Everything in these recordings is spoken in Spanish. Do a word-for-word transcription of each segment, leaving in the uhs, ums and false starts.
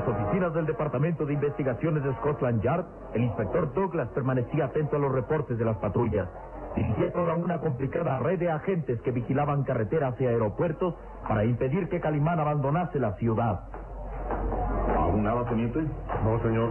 las oficinas del Departamento de Investigaciones de Scotland Yard, el inspector Douglas permanecía atento a los reportes de las patrullas. Dirigía toda una complicada red de agentes que vigilaban carreteras y aeropuertos para impedir que Calimán abandonase la ciudad. ¿Aún nada, teniente? No, señor.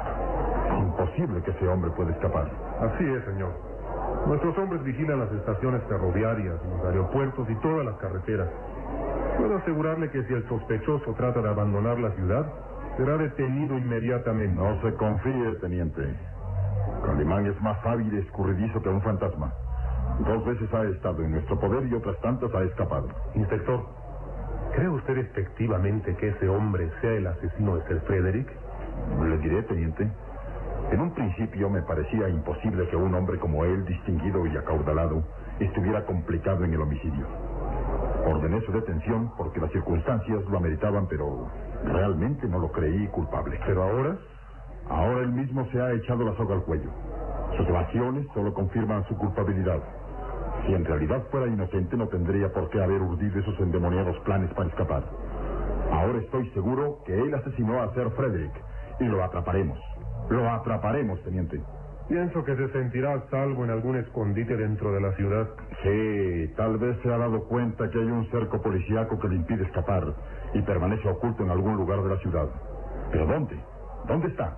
Es imposible que ese hombre pueda escapar. Así es, señor. Nuestros hombres vigilan las estaciones ferroviarias, los aeropuertos y todas las carreteras. Puedo asegurarle que si el sospechoso trata de abandonar la ciudad, será detenido inmediatamente. No se confíe, teniente. Calimán es más hábil y escurridizo que un fantasma. Dos veces ha estado en nuestro poder y otras tantas ha escapado. Inspector, ¿cree usted efectivamente que ese hombre sea el asesino de Sir Frederick? Le diré, teniente. En un principio me parecía imposible que un hombre como él, distinguido y acaudalado, estuviera complicado en el homicidio. Ordené su detención porque las circunstancias lo ameritaban, pero realmente no lo creí culpable. ¿Pero ahora? Ahora él mismo se ha echado la soga al cuello. Sus evasiones solo confirman su culpabilidad. Si en realidad fuera inocente, no tendría por qué haber urdido esos endemoniados planes para escapar. Ahora estoy seguro que él asesinó a Sir Frederick y lo atraparemos. Lo atraparemos, teniente. Pienso que se sentirá a salvo en algún escondite dentro de la ciudad. Sí, tal vez se ha dado cuenta que hay un cerco policíaco que le impide escapar y permanece oculto en algún lugar de la ciudad. ¿Pero dónde? ¿Dónde está?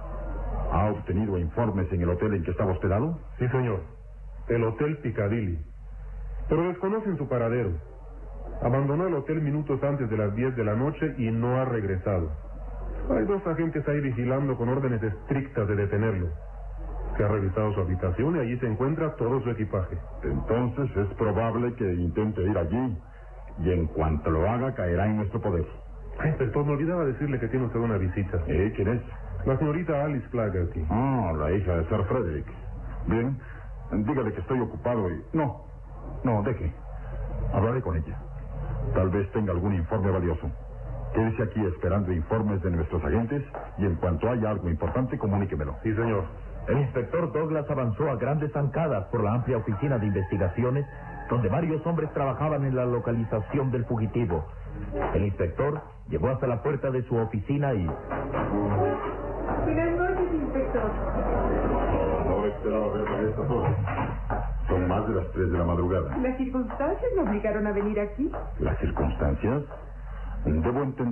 ¿Ha obtenido informes en el hotel en que estaba hospedado? Sí, señor. El Hotel Piccadilly. Pero desconocen su paradero. Abandonó el hotel minutos antes de las diez de la noche y no ha regresado. Hay dos agentes ahí vigilando con órdenes estrictas de detenerlo. Se ha revisado su habitación y allí se encuentra todo su equipaje. Entonces es probable que intente ir allí y en cuanto lo haga caerá en nuestro poder. Ay, inspector, me olvidaba decirle que tiene usted una visita. ¿Eh? ¿Quién es? La señorita Alice Flaherty. Ah, la hija de Sir Frederick. Bien, dígale que estoy ocupado y... No, no, deje. Hablaré con ella. Tal vez tenga algún informe valioso. Quédese aquí esperando informes de nuestros agentes y en cuanto haya algo importante, comuníquemelo. Sí, señor. El inspector Douglas avanzó a grandes zancadas por la amplia oficina de investigaciones, donde varios hombres trabajaban en la localización del fugitivo. El inspector llegó hasta la puerta de su oficina y... Buenas noches, inspector. No, no esperaba verla a estas horas. Son más de las tres de la madrugada. Las circunstancias me obligaron a venir aquí. ¿Las circunstancias? Debo entender...